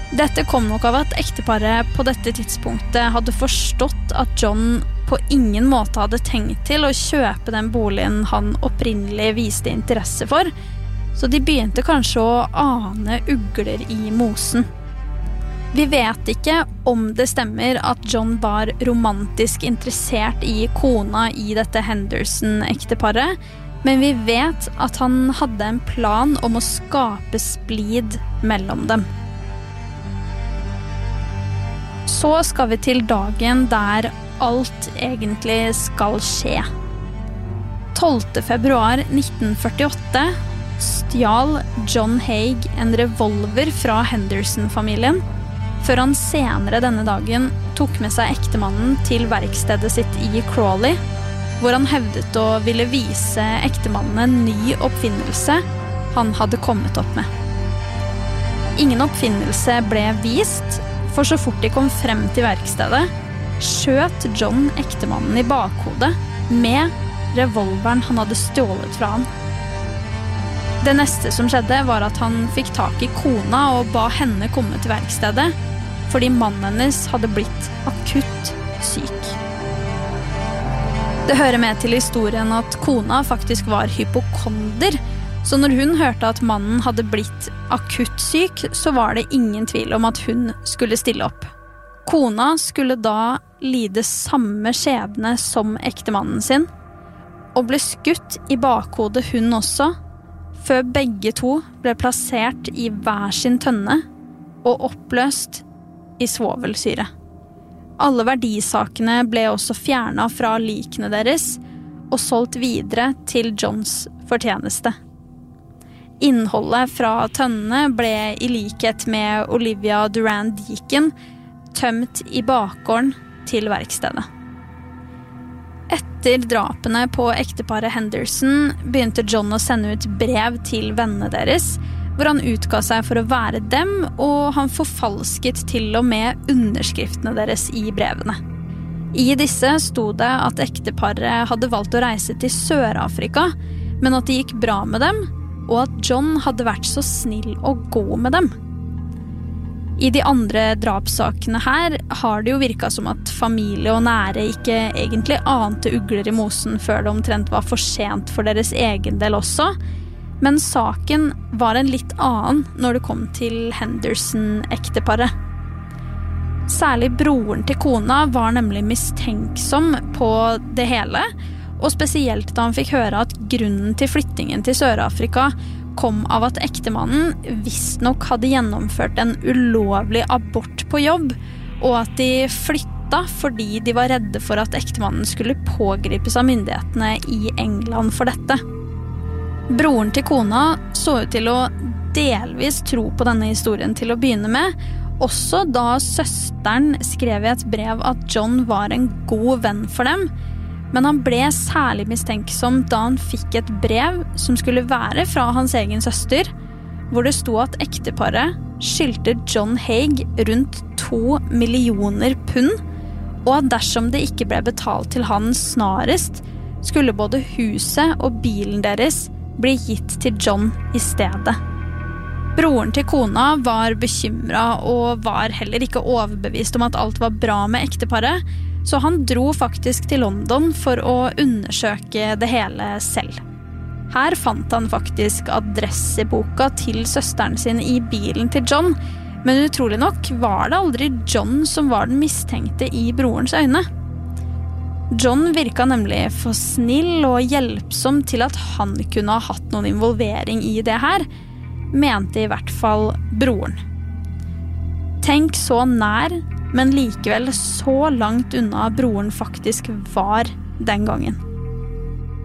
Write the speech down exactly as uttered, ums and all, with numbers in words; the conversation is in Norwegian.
Dette kom nok av at ekteparet på dette tidspunktet hadde forstått at John på ingen måte hadde tenkt til å kjøpe den boligen han opprinnelig viste interesse for, så de begynte kanskje å ane ugler i mosen. Vi vet ikke om det stemmer at John var romantisk interessert i kona i dette Henderson-ekteparet, men vi vet at han hadde en plan om å skape splid mellom dem. Så skal vi til dagen der alt egentlig skal skje. tolvte februar nitten førtiåtte stjal John Haig en revolver fra Henderson-familien, før han senere denne dagen tok med seg ektemannen til verkstedet sitt i Crawley, hvor han hevdet å ville vise ektemannen en ny oppfinnelse han hadde kommet opp med. Ingen oppfinnelse ble vist, for så fort de kom frem til verkstedet, skjøt John ektemannen i bakhodet med revolveren han hadde stjålet fra han. Det neste som skjedde var at han fikk tak i kona og ba henne komme til verkstedet, fordi mannen hennes hadde blitt akutt syk. Det hører med til historien at kona faktisk var hypokonder, så når hun hørte at mannen hadde blitt akutt syk, så var det ingen tvil om at hun skulle stille opp. Kona skulle da lide samme skjebne som ektemannen sin, og ble skutt i bakhodet hun også, før begge to ble plassert i hver sin tønne og oppløst i svovelsyre. Alle verdisakene ble også fjernet fra likene deres og solgt videre til Johns fortjeneste. Innholdet fra tønnene ble i likhet med Olivia Duran-Deacon tømt i bakgården til verkstedet. Etter drapene på ekteparet Henderson begynte John å sende ut brev til vennene deres, hvor han utga seg for å være dem, og han forfalsket til og med underskriftene deres i brevene. I disse sto det at ekteparet hadde valgt å reise til Sør-Afrika, men at det gikk bra med dem, og at John hadde vært så snill og god med dem. I de andre drapssakene her har det jo virket som at familie og nære ikke egentlig ante ugler i mosen før det omtrent var for sent for deres egen del også, men saken var en litt annen når det kom til Henderson-ekteparet. Særlig broren til kona var nemlig mistenksom på det hele, og spesielt da han fikk høre at grunnen til flyttingen til Sør-Afrika kom av at ektemannen visst nok hadde gjennomført en ulovlig abort på jobb, og at de flytta fordi de var redde for at ektemannen skulle pågripes av myndighetene i England for dette. Broren til kona så ut til å delvis tro på denne historien til å begynne med, også da søsteren skrev i et brev at John var en god venn for dem, men han ble særlig mistenksom da han fikk et brev som skulle være fra hans egen søster, hvor det sto at ekteparet skyldte John Haig rundt to millioner pund, og at dersom det ikke ble betalt til han snarest, skulle både huset og bilen deres bli gitt til John i stedet. Broren til kona var bekymret og var heller ikke overbevist om at alt var bra med ekteparet, så han dro faktisk til London for å undersøke det hele selv. Her fant han faktisk adresseboka til søsteren sin i bilen til John, men utrolig nok var det aldri John som var den mistenkte i brorens øyne. John virket nemlig for snill og hjelpsom til at han kunne ha hatt noen involvering i det her, mente i hvert fall broren. Tenk så nær, men likevel så langt unna broren faktisk var den gangen.